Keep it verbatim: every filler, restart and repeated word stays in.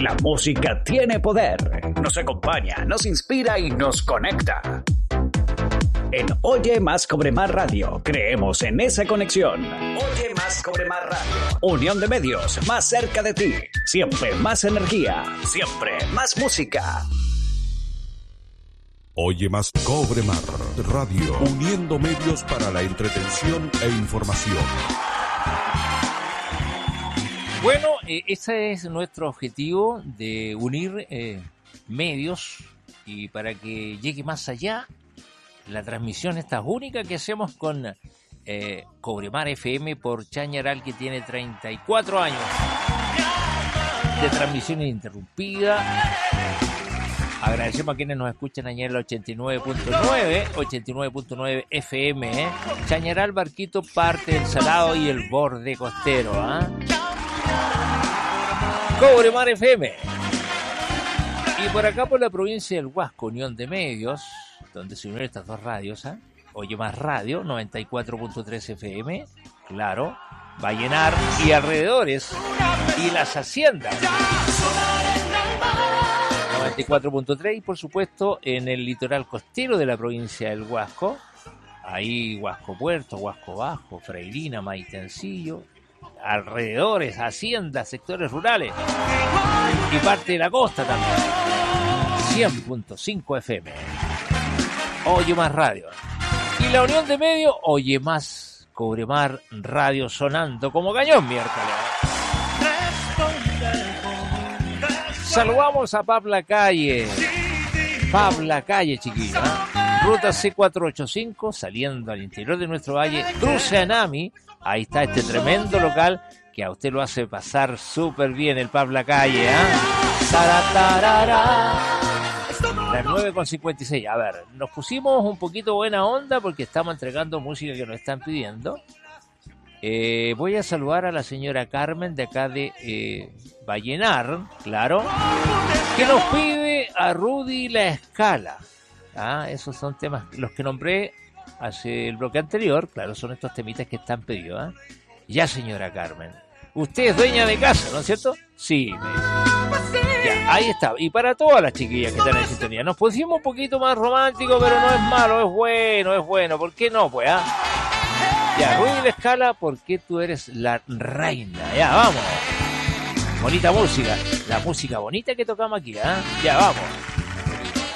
La música tiene poder. Nos acompaña, nos inspira y nos conecta. En Oye Más Cobremar Radio, creemos en esa conexión. Oye Más Cobremar Radio. Unión de medios, más cerca de ti. Siempre más energía, siempre más música. Oye Más Cobremar Radio, uniendo medios para la entretención e información. Bueno, eh, ese es nuestro objetivo, de unir eh, medios y para que llegue más allá la transmisión esta única que hacemos con eh, Cobremar F M por Chañaral, que tiene treinta y cuatro años de transmisión ininterrumpida. Agradecemos a quienes nos escuchan allá en el ochenta y nueve punto nueve, ochenta y nueve punto nueve F M, ¿eh? Chañaral, Barquito, Parte del Salado y el Borde Costero, ¿ah? ¿eh? Cobremar F M. Y por acá, por la provincia del Huasco, Unión de Medios, donde se unieron estas dos radios, ¿eh? Oye Más Radio, noventa y cuatro punto tres F M, claro, Vallenar y alrededores, y las haciendas, noventa y cuatro punto tres, y por supuesto en el litoral costero de la provincia del Huasco, ahí Huasco Puerto, Huasco Bajo, Freirina, Maitencillo, alrededores, haciendas, sectores rurales y parte de la costa también. Cien punto cinco F M. Oye Más Radio. Y la Unión de Medios, Oye Más Cobremar Radio, sonando como cañón miércoles. Saludamos a Pabla Calle. Pabla Calle, chiquillos, ¿eh? Ruta C cuatrocientos ochenta y cinco, saliendo al interior de nuestro valle, cruce Anami. Ahí está este tremendo local que a usted lo hace pasar súper bien, el Pabla Calle, ¿eh? Las nueve con cincuenta y seis. A ver, nos pusimos un poquito buena onda porque estamos entregando música que nos están pidiendo. Eh, voy a saludar a la señora Carmen de acá de eh, Vallenar, claro, que nos pide a Rudy La Escala. Ah, esos son temas, los que nombré hace el bloque anterior, claro, son estos temitas que están pedidos, ¿eh? Ya, señora Carmen, usted es dueña de casa, ¿no es cierto? Sí, me dice. Ya, ahí está. Y para todas las chiquillas que están en sintonía, nos pusimos un poquito más romántico, pero no es malo, es bueno, es bueno. ¿Por qué no, pues? ¿Ah? Ya, Rudy La Escala, ¿por qué tú eres la reina? Ya, vamos. Bonita música, la música bonita que tocamos aquí, ¿ah? ¿eh? Ya, vamos.